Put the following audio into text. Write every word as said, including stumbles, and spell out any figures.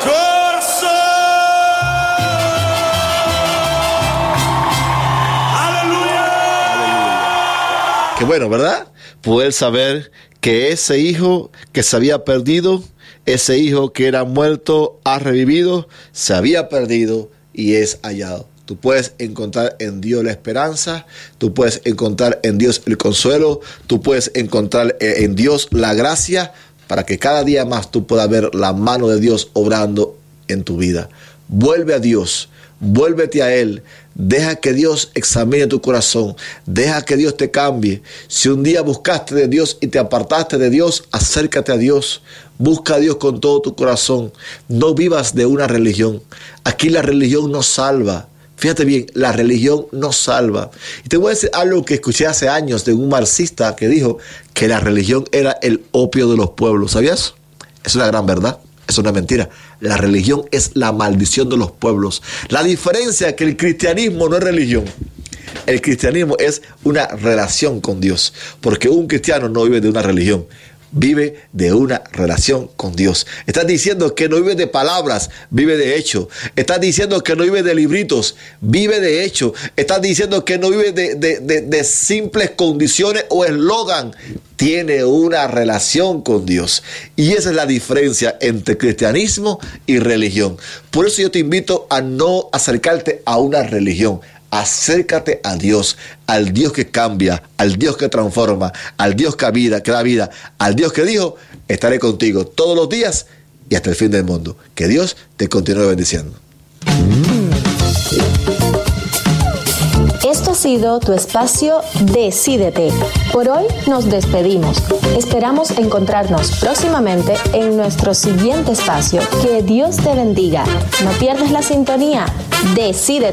esfuerzo. Aleluya. Qué bueno, ¿verdad? Poder saber que ese hijo que se había perdido, ese hijo que era muerto, ha revivido, se había perdido y es hallado. Tú puedes encontrar en Dios la esperanza, tú puedes encontrar en Dios el consuelo, tú puedes encontrar en Dios la gracia para que cada día más tú puedas ver la mano de Dios obrando en tu vida. Vuelve a Dios, vuélvete a Él, deja que Dios examine tu corazón, deja que Dios te cambie. Si un día buscaste de Dios y te apartaste de Dios, acércate a Dios, busca a Dios con todo tu corazón. No vivas de una religión. Aquí la religión no salva. Fíjate bien, la religión no salva. Y te voy a decir algo que escuché hace años de un marxista que dijo que la religión era el opio de los pueblos. ¿Sabías? Es una gran verdad. Es una mentira. La religión es la maldición de los pueblos. La diferencia es que el cristianismo no es religión. El cristianismo es una relación con Dios. Porque un cristiano no vive de una religión. Vive de una relación con Dios. Estás diciendo que no vive de palabras, vive de hecho. Estás diciendo que no vive de libritos, vive de hecho. Estás diciendo que no vive de, de, de, de simples condiciones o eslogan. Tiene una relación con Dios. Y esa es la diferencia entre cristianismo y religión. Por eso yo te invito a no acercarte a una religión. Acércate a Dios, al Dios que cambia, al Dios que transforma, al Dios que da vida, que da vida, al Dios que dijo, estaré contigo todos los días y hasta el fin del mundo. Que Dios te continúe bendiciendo. Esto ha sido tu espacio Decídete. Por hoy nos despedimos. Esperamos encontrarnos próximamente en nuestro siguiente espacio. Que Dios te bendiga. No pierdas la sintonía. Decídete.